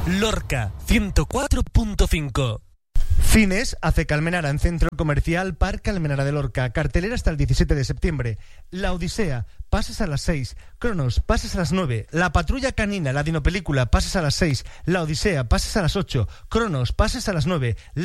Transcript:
Lorca 104.5. Cines hace Almenara en Centro Comercial Parque Almenara de Lorca. Cartelera hasta el 17 de septiembre. La Odisea, pases a las 6. Cronos, pases a las 9. La Patrulla Canina, la Dinopelícula, pases a las 6. La Odisea, pases a las 8. Cronos, pases a las 9.